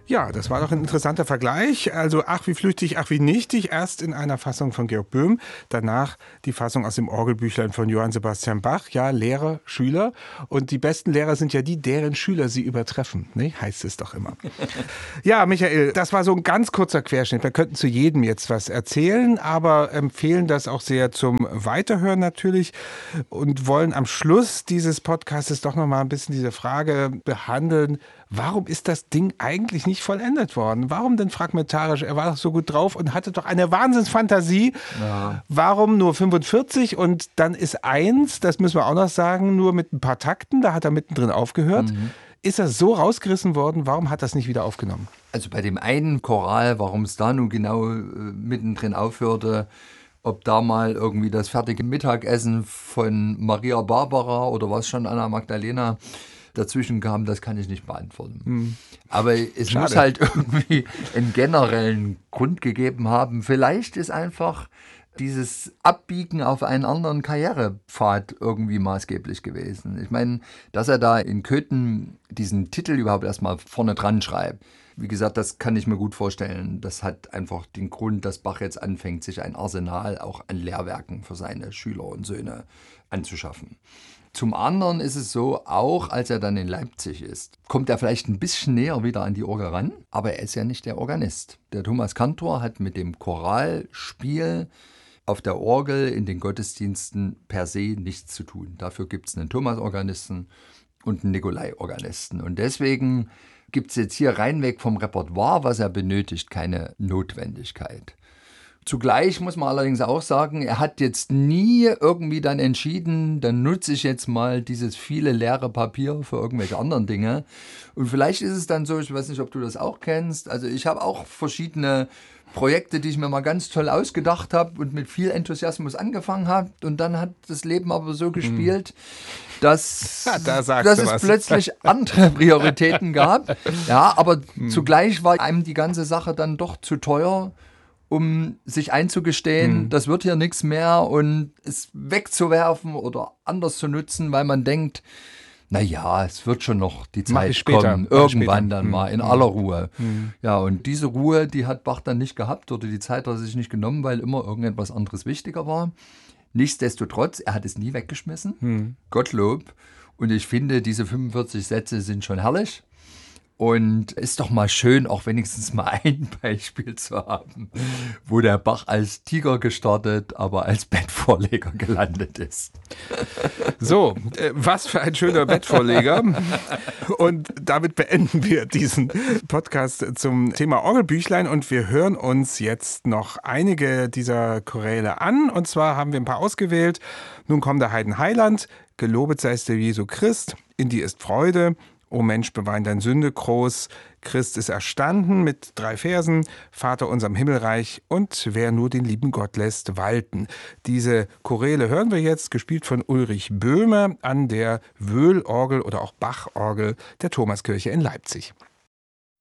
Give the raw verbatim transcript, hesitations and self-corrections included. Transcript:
Ja, das war doch ein interessanter Vergleich. Also ach wie flüchtig, ach wie nichtig. Erst in einer Fassung von Georg Böhm, danach die Fassung aus dem Orgelbüchlein von Johann Sebastian Bach. Ja, Lehrer, Schüler. Und die besten Lehrer sind ja die, deren Schüler sie übertreffen. Ne? Heißt es doch immer. Ja, Michael, das war so ein ganz kurzer Querschnitt. Wir könnten zu jedem jetzt was erzählen, aber empfehlen das auch sehr zum Weiterhören natürlich und wollen am Schluss dieses Podcasts doch noch mal ein bisschen diese Frage behandeln. Warum ist das Ding eigentlich nicht vollendet worden? Warum denn fragmentarisch? Er war doch so gut drauf und hatte doch eine Wahnsinnsfantasie. Ja. Warum nur fünfundvierzig und dann ist eins, das müssen wir auch noch sagen, nur mit ein paar Takten, da hat er mittendrin aufgehört. Mhm. Ist er so rausgerissen worden? Warum hat er es nicht wieder aufgenommen? Also bei dem einen Choral, warum es da nun genau äh, mittendrin aufhörte, ob da mal irgendwie das fertige Mittagessen von Maria Barbara oder was schon Anna Magdalena dazwischen kam, das kann ich nicht beantworten. Hm. Aber es Schade. Muss halt irgendwie einen generellen Grund gegeben haben. Vielleicht ist einfach dieses Abbiegen auf einen anderen Karrierepfad irgendwie maßgeblich gewesen. Ich meine, dass er da in Köthen diesen Titel überhaupt erstmal vorne dran schreibt. Wie gesagt, das kann ich mir gut vorstellen. Das hat einfach den Grund, dass Bach jetzt anfängt, sich ein Arsenal auch an Lehrwerken für seine Schüler und Söhne anzuschaffen. Zum anderen ist es so, auch als er dann in Leipzig ist, kommt er vielleicht ein bisschen näher wieder an die Orgel ran, aber er ist ja nicht der Organist. Der Thomas Kantor hat mit dem Choralspiel auf der Orgel in den Gottesdiensten per se nichts zu tun. Dafür gibt es einen Thomas-Organisten und einen Nikolai-Organisten. Und deswegen gibt es jetzt hier reinweg vom Repertoire, was er benötigt, keine Notwendigkeit. Zugleich muss man allerdings auch sagen, er hat jetzt nie irgendwie dann entschieden, dann nutze ich jetzt mal dieses viele leere Papier für irgendwelche anderen Dinge. Und vielleicht ist es dann so, ich weiß nicht, ob du das auch kennst, also ich habe auch verschiedene Projekte, die ich mir mal ganz toll ausgedacht habe und mit viel Enthusiasmus angefangen habe. Und dann hat das Leben aber so gespielt, dass, ja, da dass es was. plötzlich andere Prioritäten gab. Ja, aber hm. zugleich war einem die ganze Sache dann doch zu teuer, um sich einzugestehen, hm. das wird hier nichts mehr und es wegzuwerfen oder anders zu nutzen, weil man denkt, naja, es wird schon noch die Zeit kommen, irgendwann dann hm. mal in hm. aller Ruhe. Hm. Ja, und diese Ruhe, die hat Bach dann nicht gehabt oder die Zeit hat er sich nicht genommen, weil immer irgendetwas anderes wichtiger war. Nichtsdestotrotz, er hat es nie weggeschmissen, hm. Gottlob. Und ich finde, diese fünfundvierzig Sätze sind schon herrlich. Und ist doch mal schön, auch wenigstens mal ein Beispiel zu haben, wo der Bach als Tiger gestartet, aber als Bettvorleger gelandet ist. So, äh, was für ein schöner Bettvorleger. Und damit beenden wir diesen Podcast zum Thema Orgelbüchlein. Und wir hören uns jetzt noch einige dieser Choräle an. Und zwar haben wir ein paar ausgewählt. Nun kommt der Heiden Heiland, Gelobet seist du Jesu Christ, in dir ist Freude, O Mensch, bewein dein Sünde groß, Christ ist erstanden mit drei Versen, Vater unserem Himmelreich und wer nur den lieben Gott lässt walten. Diese Choräle hören wir jetzt, gespielt von Ulrich Böhme an der Wöhl-Orgel oder auch Bach-Orgel der Thomaskirche in Leipzig.